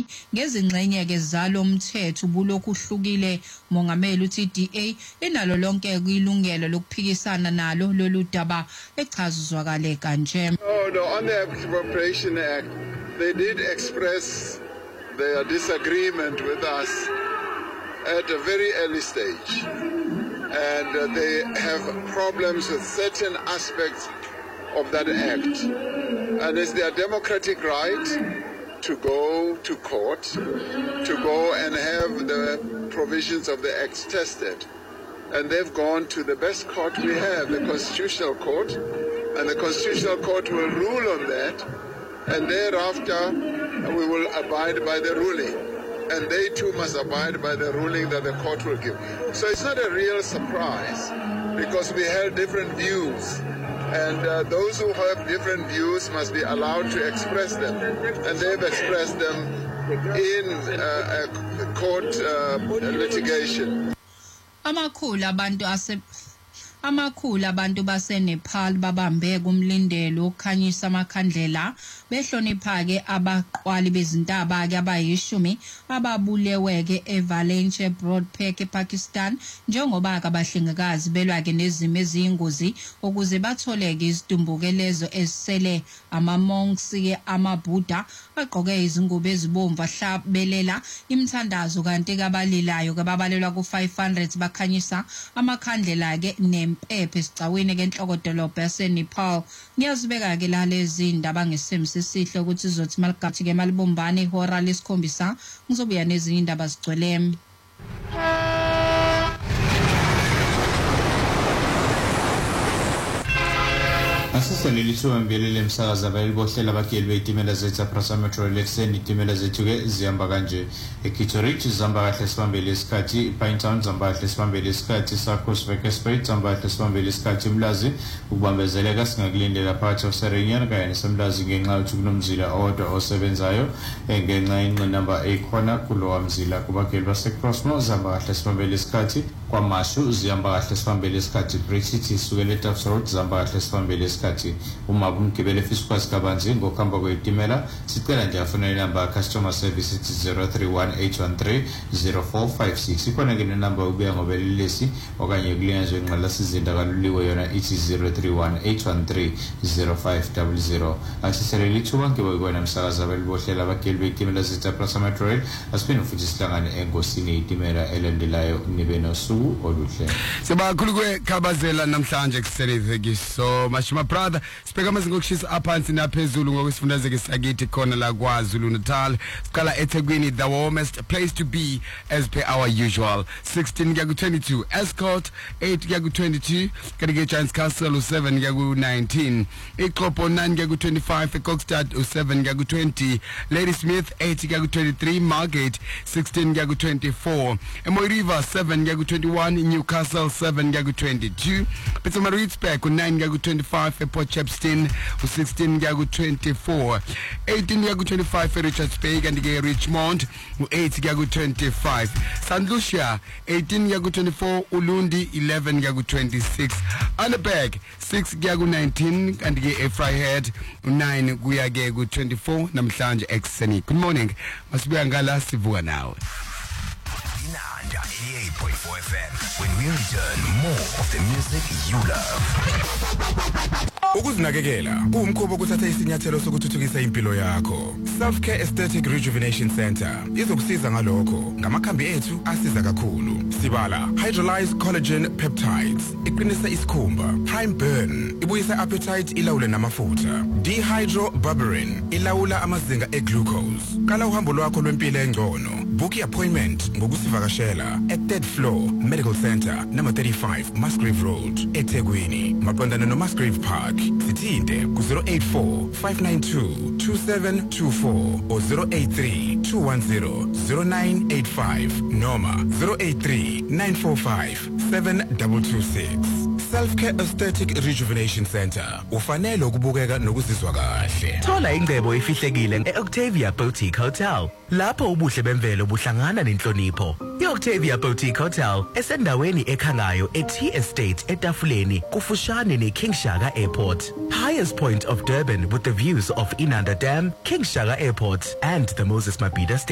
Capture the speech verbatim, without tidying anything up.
kaningi ngezingxenye ke zalo mthetho ubulokhu uhlukile. Mongameli uthi D A inalo lonke ilungelo lokuphikisana nalo lolu daba echazuzwakale kanje. Oh no, on the Appropriation Act they did express their disagreement with us at a very early stage, and uh, they have problems with certain aspects of that act, and it's their democratic right to go to court, to go and have the provisions of the act tested. And they've gone to the best court we have, the Constitutional Court, and the Constitutional Court will rule on that, and thereafter we will abide by the ruling. And they too must abide by the ruling that the court will give. So it's not a real surprise, because we have different views. And uh, those who have different views must be allowed to express them. And they've expressed them in uh, a court uh, litigation. Amakhulu abantu ase Amakhulu abantu baseNepal babambe kumlindelo okhanyisa amakhandlela behlonipha ke abaqwali bezintaba ke abayishumi ababulewe ke eValenche Broadpeak ePakistan njengoba abahlengikazi belwa ke nezimo eziyingozi ukuze batholeke izidumbukelezo ezisele amamonks ke amaBuddha bagqoke izingubo ezibomvu ahlabelela imithandazo kanti kabalilayo ke babalelwa ku five hundred bakhanyisa amakhandlela ke Pepe sicaweni ke enhlokodolobha yaseNepal. Ngiyazibeka ke la lezi indaba ngesimisi sihle ukuthi izothi maligathi ke malibumbane ihora lesikhombisa ngizobuya nezinye indaba zigcwele. Asiseneli thumbelele emsakaza bayilibohlela abageli beyitimela zethu aPrasa Metro Lexen itimela zethu ke zihamba kanje eKitorich zihamba kahle sibambele isikhathi iPinetown zihamba kahle sibambele isikhathi saCrossback Spray zihamba kahle sibambele isikhathi Mlazi ukubambezeleka singakulindela phakathi oSerenyana kanye nesemlazi ngenxa yokuthi kunomzila owodwa osebenzayo ngenxa yenqinamba ekhona kulowa mzila kubageli baseCrossmo zihamba kahle sibambele isikhathi kwamashu zihamba kahle sibambele isikhathi Brexit isukele eTaps Road zihamba kahle sibambele isikhathi uma kumgibele fisikwazi kabanzi ngokuhamba kweyitimela sicela nje afuna inamba customer service ethi zero three one eight one three zero four five six ikhona ke nenamba ubuya ngobelelesi okanye kulinyazwe inqala sizinda kaluliwe yona ithi zero three one eight one three zero five zero zero asiseleli thuba ngibe kwena umsakaza belibohlela abageli beyitimela zethu aPrasa Metro Rail asiphinde futhi sihlangane enkosini itimela elandelayo nibe nosuku oluhle. Sibakhulu kwe Khabazela namhlanje kuseleveki so mashima brother sibheka amazinga okushisa aphansi naphezulu ngokwesifundazeke sakithi khona la KwaZulu Natal siqala eThekwini the warmest place to be as per our usual sixteen kuya ku twenty-two Escort eight kuya ku twenty-two kanti Giants Castle seven kuya ku nineteen iXhopo nine kuya ku twenty-five eKokstad seven kuya ku twenty Ladysmith eight kuya ku twenty-three Margate sixteen kuya ku twenty-four Emoy River seven kuya ku twenty-one Newcastle seven kuya ku twenty-two Pietermaritzburg nine kuya ku twenty-five Port Shepstone sixteen kuya ku twenty-four eighteen kuya ku twenty-five Richards Bay kanti ke Richmond eight kuya ku twenty-five Saint Lucia eighteen kuya ku twenty-four Ulundi eleven kuya ku twenty-six Annaberg six kuya ku nineteen kanti ke Vryheid nine kuya ke ku twenty-four namhlanje ekseni. Good morning masibuya ngala sivuka nawe Nanda eighty-eight point four F M. When we return, more of the music you love. Ukuzinakekela kuwumkhuba ukuthatha isinyathelo sokuthuthukisa impilo yakho. Self Care Aesthetic Rejuvenation Center izokusiza ngalokho. Ngamakhambi ethu asiza kakhulu. Sibala Hydrolyze Collagen Peptides iqinisa isikhumba. Prime Burn ibuyisa appetite ilawule namafutha. Dehydroberberine ilawula amazinga eglucose. Kala uhambo lwakho lwempilo engcono. Book appointment ngokusivakashela at third floor Medical Center number thirty-five Musgrave Road eThekwini maqondana no Musgrave Park. Sithinte ku zero eight four five nine two two seven two four or zero eight three two one zero zero nine eight five noma zero eight three nine four five seven two two six. Self Care Aesthetic Rejuvenation Center ufanele ukubukeka nokuzizwa kahle. Thola ingcebo efihlekile eOctavia Boutique Hotel lapho ubuhle bemvelo buhlangana nenhlonipho. iOctavia Boutique Hotel esendaweni ekhangayo eT Estate etafuleni kufushane neKing Shaka Airport. Highest point of Durban with the views of Inanda Dam, King Shaka Airport and the Moses Mabhida Stadium.